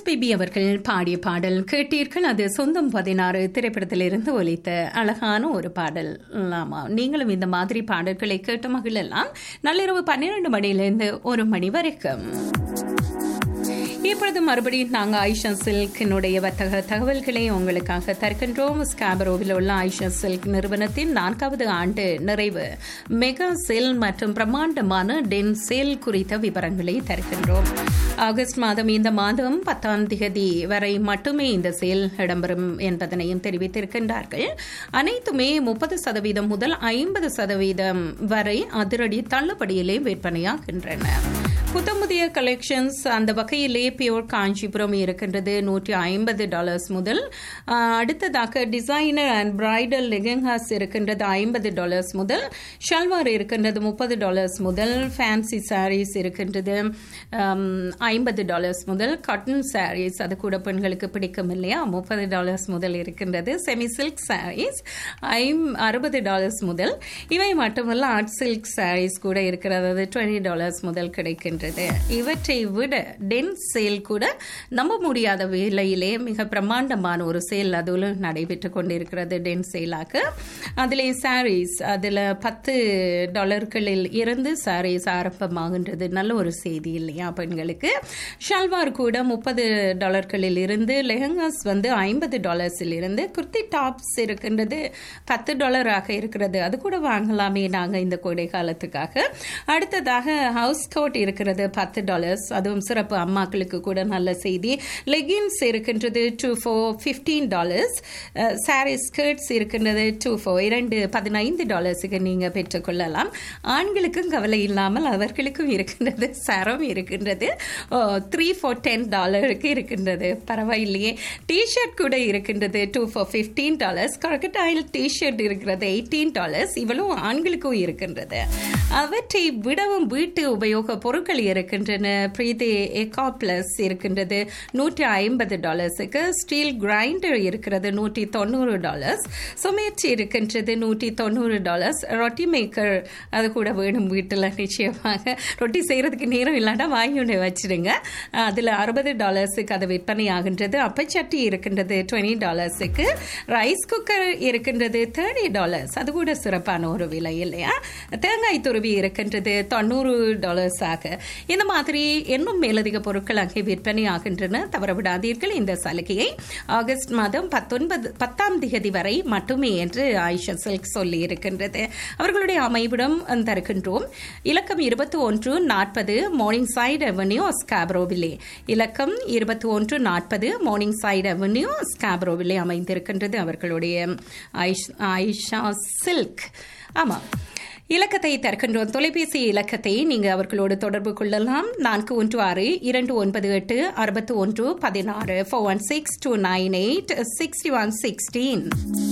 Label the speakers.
Speaker 1: SPB அவர்கள் பாடிய பாடல் கேட்டீர்கள். அது சொந்தம் 16 திரைப்படத்திலிருந்து ஒலித்த அழகான ஒரு பாடல். ஆமா, நீங்களும் இந்த மாதிரி பாடல்களை கேட்டு மகிழலாம். நள்ளிரவு 12 மணியிலிருந்து 1 மணி வரைக்கும். இப்பொழுது மறுபடியும் நாங்கள் ஆயிஷா சில்கினுடைய வர்த்தக தகவல்களை உங்களுக்காக தருகின்றோம். ஸ்காபரோவில் உள்ள ஆயிஷா சில்க் நிறுவனத்தின் 4வது ஆண்டு நிறைவு மெகா சேல் மற்றும் பிரம்மாண்டமான டென் சேல் குறித்த விவரங்களை தருகின்றோம். ஆகஸ்ட் மாதம் இந்த மாதம் 10ஆம் தேதி வரை மட்டுமே இந்த சேல் இடம்பெறும் என்பதனையும் தெரிவித்திருக்கின்றார்கள். அனைத்துமே 30% முதல் 50% வரை அதிரடி தள்ளுபடியிலே விற்பனையாகின்றன. புத்தமுதிய கலெக்ஷன்ஸ் அந்த வகையிலே பியோர் காஞ்சிபுரம் இருக்கின்றது $150 முதல். அடுத்ததாக டிசைனர் அண்ட் பிரைடல் லெகங்காஸ் இருக்கின்றது $50 முதல். ஷல்வார் இருக்கின்றது $30 முதல். ஃபேன்சி சாரீஸ் இருக்கின்றது $50 முதல். காட்டன் சாரீஸ் அது கூட பெண்களுக்கு பிடிக்கும் இல்லையா, $30 முதல் இருக்கின்றது. செமி சில்க் சாரீஸ் $60 முதல். இவை மட்டுமல்ல, ஆர்ட் சில்க் சாரீஸ் கூட இருக்கிறது, அது $20 முதல் கிடைக்கின்றது. இவற்றை விட டென் சேல் கூட நம்ப முடியாத விலையிலே மிக பிரம்மாண்டமான ஒரு சேல் அதுல நடைபெற்றுக் கொண்டிருக்கிறது. டென் சேலாக அதிலே சாரீஸ் அதில் $10 இருந்து சாரீஸ் ஆரம்பமாகின்றது. நல்ல ஒரு செய்தி இல்லையா பெண்களுக்கு. ஷல்வார் கூட $30 இருந்து, லெஹங்காஸ் வந்து $50 இருந்து, குர்த்தி டாப்ஸ் இருக்கின்றது $10 இருக்கிறது. அது கூட வாங்கலாமே நாங்கள் இந்த கோடை காலத்துக்காக. அடுத்ததாக ஹவுஸ் கோட் இருக்கிறது $10, அதுவும் சிறப்பு அம்மாக்களுக்கு கூட நல்ல செய்தி. லெகின்ஸ் இருக்கின்றது $2 for $15. சாரி ஸ்கர்ட்ஸ் இருக்கின்றது $2 for $15 நீங்க பெற்றுக்கொள்ளலாம். ஆண்களுக்கும் கவலை இல்லாமல் அவர்களுக்கும் இருக்கின்றது. சரம் இருக்கின்றது $3 for $10 இருக்கின்றது. பரவாயில்லையே. டிஷர்ட் கூட இருக்கின்றது $2 for $15. crocodile டிஷர்ட் இருக்கிறது $18. இவ்வளவு ஆண்களுக்கும் இருக்கின்றது. அவற்றை விடவும் வீட்டு உபயோக பொருட்கள் இருக்கின்றன. பிரீதி எக்கா பிளஸ் இருக்கின்றது $150. ஸ்டீல் கிரைண்டர் இருக்கிறது $190. சொமேச்சி இருக்கின்றது $190. ரொட்டி மேக்கர் அது கூட வேணும் வீட்டில். நிச்சயமாக ரொட்டி செய்யறதுக்கு நேரம் இல்லாட்டா வாங்கி ஒன்று வச்சிடுங்க. அதில் $60 அது விற்பனை ஆகின்றது. அப்பச்சட்டி இருக்கின்றது $20. ரைஸ் குக்கர் இருக்கின்றது $30. அது கூட சிறப்பான ஒரு விலை இல்லையா. தேங்காய் துருவி இருக்கின்றது $90. இந்த மாதிரி இன்னும் மேலதிக பொருட்கள் அங்கே விற்பனை ஆகின்றன. தவறவிடாதீர்கள் இந்த சலுகையை. ஆகஸ்ட் மாதம் 10ஆம் தேதி வரை மட்டுமே என்று ஆயிஷா சில்க் சொல்லி இருக்கின்றது. அவர்களுடைய அமைவிடம் தருகின்றோம். இலக்கம் 2140 மார்னிங் சைட் அவென்யூ ஸ்காபரோவிலே. இலக்கம் 2140 மார்னிங் சைட் அவென்யூ ஸ்காபரோவிலே அமைந்திருக்கின்றது அவர்களுடைய ஆயிஷா சில்க். ஆமாம், இலக்கத்தை தருகின்றோம். தொலைபேசி இலக்கத்தை நீங்க அவர்களோடு தொடர்பு கொள்ளலாம். 416-298-6116 416-298-6116.